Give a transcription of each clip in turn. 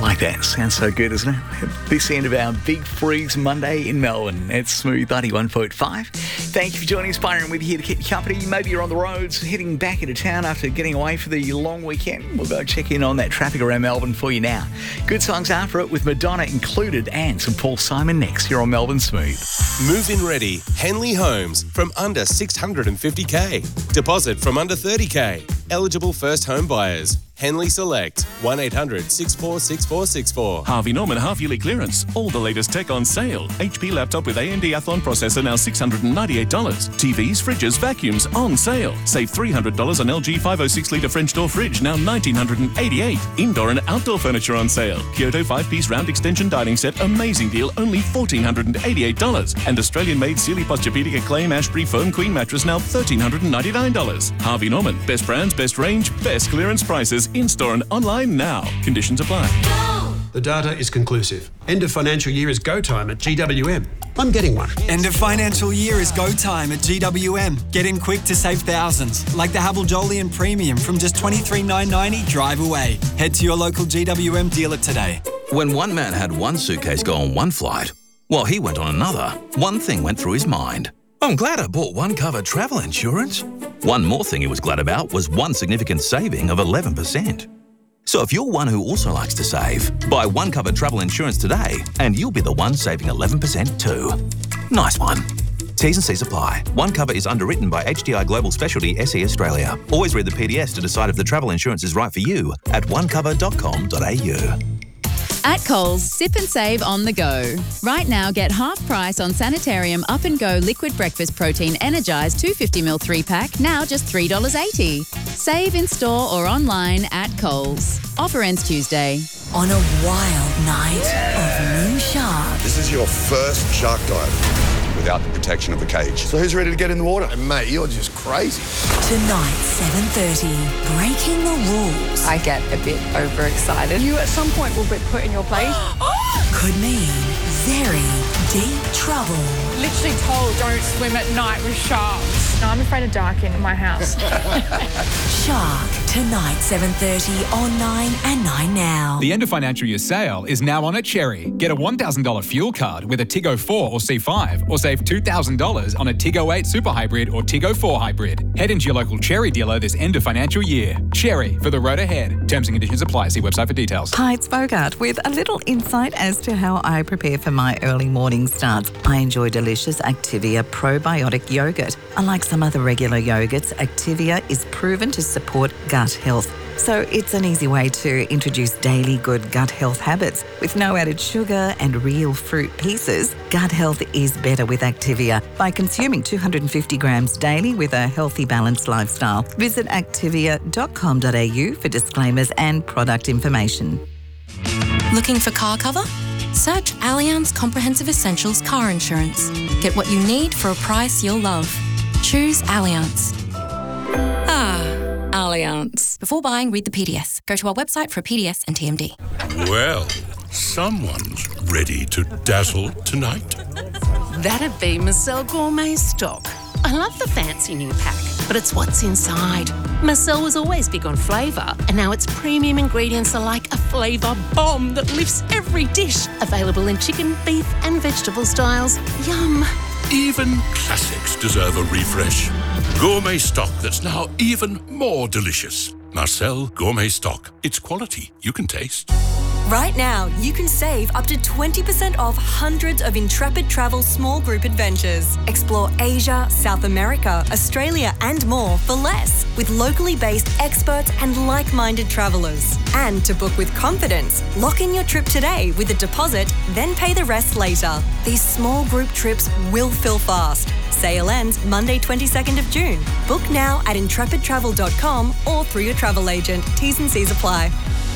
Like that. Sounds so good, doesn't it? This end of our Big Freeze Monday in Melbourne. It's Smooth 91.5. Thank you for joining us, Byron. We're here to keep you company. Maybe you're on the roads, heading back into town after getting away for the long weekend. We'll go check in on that traffic around Melbourne for you now. Good songs after it with Madonna included and some Paul Simon next here on Melbourne Smooth. Move-in ready. Henley Homes from under $650K. Deposit from under $30K. Eligible first home buyers. Henley Select, 1-800-646464. Harvey Norman half-yearly clearance. All the latest tech on sale. HP laptop with AMD Athlon processor now $698. TVs, fridges, vacuums on sale. Save $300 on LG 506-litre French door fridge, now $1,988. Indoor and outdoor furniture on sale. Kyoto 5-piece round extension dining set, amazing deal, only $1,488. And Australian-made Sealy Posturepedic Acclaim Ashbury Foam Queen mattress, now $1,399. Harvey Norman, best brands, best range, best clearance prices. In-store and online now. Conditions apply. The data is conclusive. End of financial year is go time at GWM. I'm getting one. End of financial year is go time at GWM. Get in quick to save thousands, like the Havel Jolyon Premium from just $23,990 drive away. Head to your local GWM dealer today. When one man had one suitcase go on one flight, while he went on another, one thing went through his mind. I'm glad I bought One Cover travel insurance. One more thing he was glad about was one significant saving of 11%. So if you're one who also likes to save, buy One Cover travel insurance today and you'll be the one saving 11% too. Nice one. T's and C's apply. One Cover is underwritten by HDI Global Specialty SE Australia. Always read the PDS to decide if the travel insurance is right for you at onecover.com.au. At Coles, sip and save on the go. Right now, get half price on Sanitarium Up and Go Liquid Breakfast Protein Energized 250ml 3-pack, now just $3.80. Save in store or online at Coles. Offer ends Tuesday. On a wild night of new shark. This is your first shark dive without the protection of a cage. So who's ready to get in the water? And mate, you're just crazy. Tonight, 7:30, breaking the rules. I get a bit overexcited. You at some point will be put in your place. Could mean very deep trouble. Literally told don't swim at night with sharks. No, I'm afraid of dark in my house. Shark, tonight, 7:30 on 9 and 9 Now. The end of financial year sale is now on at Cherry. Get a $1,000 fuel card with a Tiggo 4 or C5, or save $2,000 on a Tiggo 8 Super Hybrid or Tiggo 4 Hybrid. Head into your local Cherry dealer this end of financial year. Cherry, for the road ahead. Terms and conditions apply. See website for details. Hi, it's Bogart with a little insight as to how I prepare for my early morning starts. I enjoy delicious Activia probiotic yogurt. Unlike some other regular yogurts, Activia is proven to support gut health. So it's an easy way to introduce daily good gut health habits. With no added sugar and real fruit pieces, gut health is better with Activia by consuming 250 grams daily with a healthy, balanced lifestyle. Visit activia.com.au for disclaimers and product information. Looking for car cover? Search Allianz Comprehensive Essentials Car Insurance. Get what you need for a price you'll love. Choose Allianz. Allianz. Before buying, read the PDS. Go to our website for a PDS and TMD. Well, someone's ready to dazzle tonight. That'd be Marcel Gourmet Stock. I love the fancy new pack, but it's what's inside. Marcel was always big on flavour, and now its premium ingredients are like a flavour bomb that lifts every dish. Available in chicken, beef and vegetable styles. Yum! Even classics deserve a refresh. Gourmet Stock that's now even more delicious. Marcel Gourmet Stock. It's quality you can taste. Right now, you can save up to 20% off hundreds of Intrepid Travel small group adventures. Explore Asia, South America, Australia and more for less with locally based experts and like-minded travellers. And to book with confidence, lock in your trip today with a deposit, then pay the rest later. These small group trips will fill fast. Sale ends Monday 22nd of June. Book now at intrepidtravel.com or through your travel agent. T's and C's apply.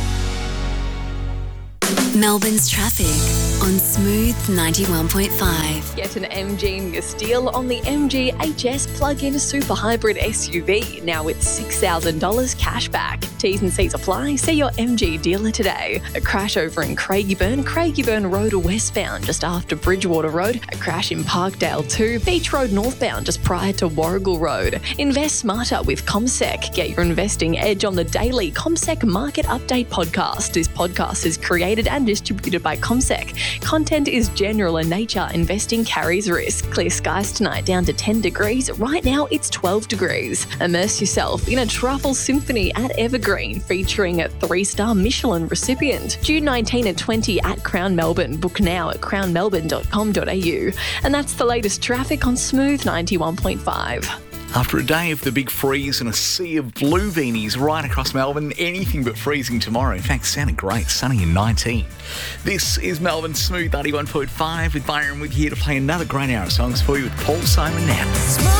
Melbourne's traffic on Smooth 91.5. Get an MG in your steal on the MG HS plug-in super hybrid SUV, now with $6,000 cash back. T's and C's apply. See your MG dealer today. A crash over in Craigieburn Road westbound just after Bridgewater Road. A crash in Parkdale 2, Beach Road northbound just prior to Warrigal Road. Invest smarter with CommSec. Get your investing edge on the daily CommSec Market Update podcast. This podcast is created created and distributed by CommSec. Content is general in nature. Investing carries risk. Clear skies tonight down to 10 degrees. Right now it's 12 degrees. Immerse yourself in a truffle symphony at Evergreen featuring a 3-star Michelin recipient. June 19 and 20 at Crown Melbourne. Book now at crownmelbourne.com.au. And that's the latest traffic on Smooth 91.5. After a day of the big freeze and a sea of blue beanies right across Melbourne, anything but freezing tomorrow. In fact, sounded great, sunny and 19. This is Melbourne Smooth 91.5 with Byron with you here to play another great hour of songs for you with Paul Simon now.